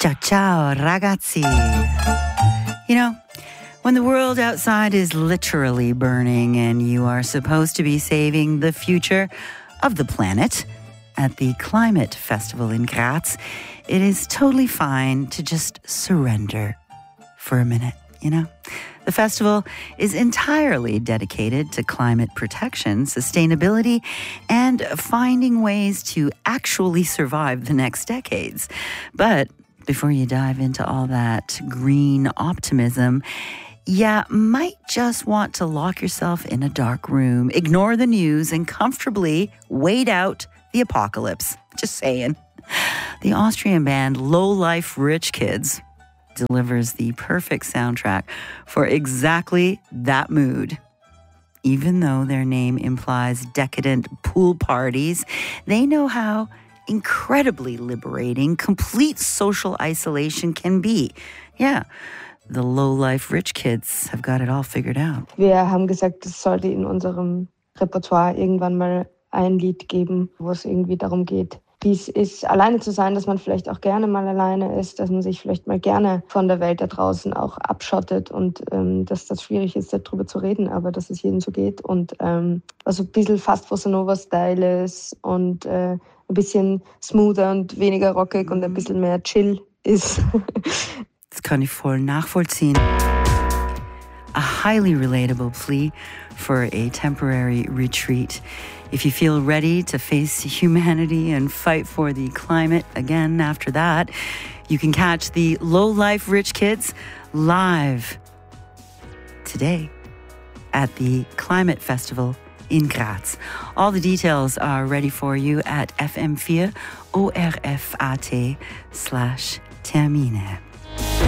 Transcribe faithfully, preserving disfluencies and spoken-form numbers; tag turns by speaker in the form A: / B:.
A: Ciao, ciao, ragazzi. You know, when the world outside is literally burning and you are supposed to be saving the future of the planet at the Climate Festival in Graz, it is totally fine to just surrender for a minute, you know? The festival is entirely dedicated to climate protection, sustainability, and finding ways to actually survive the next decades. But before you dive into all that green optimism, you might just want to lock yourself in a dark room, ignore the news, and comfortably wait out the apocalypse. Just saying. The Austrian band Low Life Rich Kids delivers the perfect soundtrack for exactly that mood. Even though their name implies decadent pool parties, they know how incredibly liberating complete social isolation can be. Yeah, the Low-Life Rich Kids have got it all figured out.
B: Wir haben gesagt, es sollte in unserem Repertoire irgendwann mal ein Lied geben, wo es irgendwie darum geht, wie es ist, alleine zu sein, dass man vielleicht auch gerne mal alleine ist, dass man sich vielleicht mal gerne von der Welt da draußen auch abschottet und ähm, dass das schwierig ist, darüber zu reden, aber dass es jedem so geht und ähm, also ein bisschen fast Bossa Nova-Style ist und äh, ein bisschen smoother und weniger rockig und ein bisschen mehr chill ist.
A: Das kann ich voll nachvollziehen. A highly relatable plea for a temporary retreat. If you feel ready to face humanity and fight for the climate again after that, you can catch the Low Life Rich Kids live today at the Climate Festival in Graz. All the details are ready for you at f m four orfat slash termine.